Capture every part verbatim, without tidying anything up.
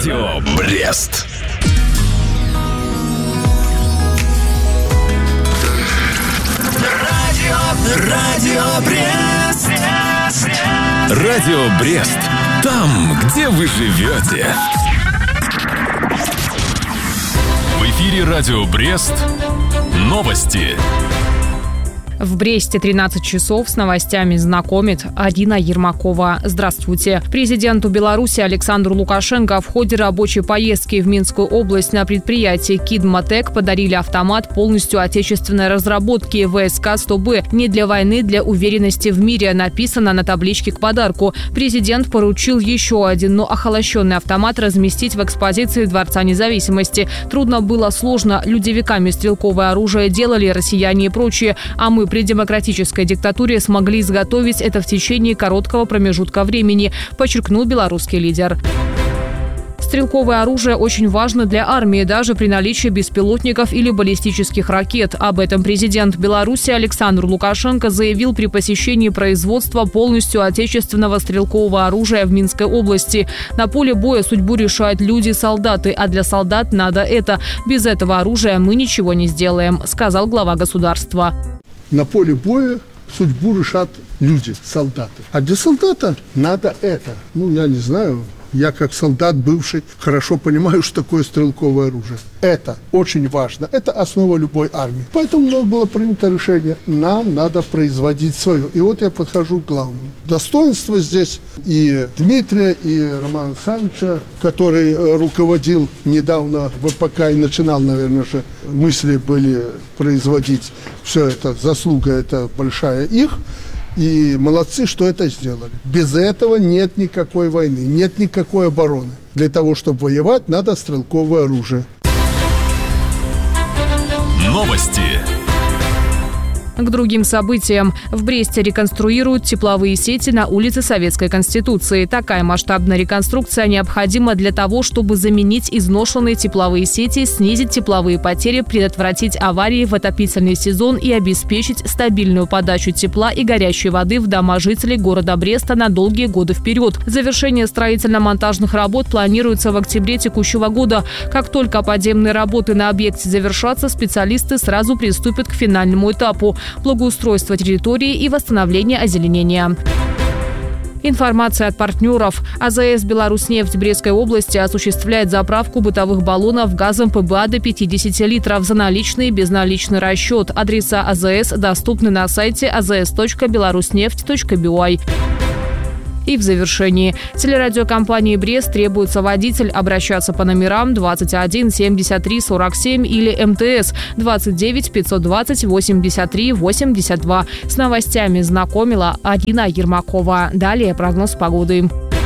Радио Брест. Радио, Радио Брест. Радио Брест. Там, где вы живете. В эфире Радио Брест. Новости. В Бресте тринадцать часов с новостями знакомит Адина Ермакова. Здравствуйте. Президенту Беларуси Александру Лукашенко в ходе рабочей поездки в Минскую область на предприятии «Кидмотек» подарили автомат полностью отечественной разработки вэ эс ка сто бэ. Не для войны, для уверенности в мире, написано на табличке к подарку. Президент поручил еще один, но охолощенный автомат разместить в экспозиции Дворца независимости. Трудно было, сложно. Людевиками стрелковое оружие делали россияне и прочие, а мы при демократической диктатуре смогли изготовить это в течение короткого промежутка времени, подчеркнул белорусский лидер. Стрелковое оружие очень важно для армии, даже при наличии беспилотников или баллистических ракет. Об этом президент Беларуси Александр Лукашенко заявил при посещении производства полностью отечественного стрелкового оружия в Минской области. На поле боя судьбу решают люди-солдаты, а для солдат надо это. Без этого оружия мы ничего не сделаем, сказал глава государства. На поле боя судьбу решат люди, солдаты. А для солдата надо это. Ну, я не знаю, я как солдат бывший хорошо понимаю, что такое стрелковое оружие. Это очень важно. Это основа любой армии. Поэтому у нас было принято решение, нам надо производить свое. И вот я подхожу к главному. Достоинство здесь и Дмитрия, и Романа Александровича, который руководил недавно вэ пэ ка и начинал, наверное, же мысли были производить все это. Заслуга это большая их. И молодцы, что это сделали. Без этого нет никакой войны, нет никакой обороны. Для того, чтобы воевать, надо стрелковое оружие. Новости. К другим событиям. В Бресте реконструируют тепловые сети на улице Советской Конституции. Такая масштабная реконструкция необходима для того, чтобы заменить изношенные тепловые сети, снизить тепловые потери, предотвратить аварии в отопительный сезон и обеспечить стабильную подачу тепла и горячей воды в дома жителей города Бреста на долгие годы вперед. Завершение строительно-монтажных работ планируется в октябре текущего года. Как только подземные работы на объекте завершатся, специалисты сразу приступят к финальному этапу – благоустройство территории и восстановление озеленения. Информация от партнеров. а зэ эс «Беларусьнефть» Брестской области осуществляет заправку бытовых баллонов газом пэ бэ а до пятидесяти литров за наличный и безналичный расчет. Адреса а зэ эс доступны на сайте а зэ эс точка беларуснефть точка би ой. И в завершении. Телерадиокомпании «Брест» требуется водитель обращаться по номерам двадцать один семьдесят три сорок семь или эм тэ эс двадцать девять пятьсот двадцать восемьдесят три восемьдесят два. С новостями знакомила Адина Ермакова. Далее прогноз погоды.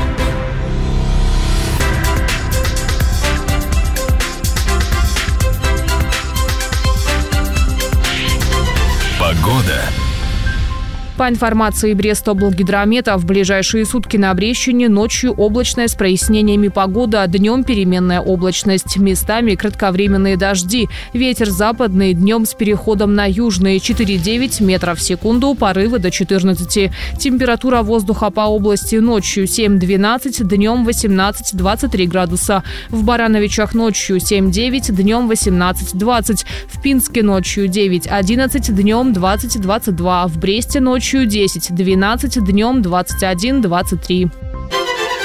Погода. По информации Брестоблгидромета, в ближайшие сутки на Брестщине ночью облачная с прояснениями погода, днем переменная облачность, местами кратковременные дожди. Ветер западный, днем с переходом на южный, четыре-девять метров в секунду, порывы до четырнадцати. Температура воздуха по области ночью семь-двенадцать, днем восемнадцать-двадцать три градуса. В Барановичах ночью семь-девять, днем восемнадцать-двадцать. В Пинске ночью девять-одиннадцать, днем двадцать-двадцать два. В Бресте ночью десять-двенадцать, днем двадцать один-двадцать три.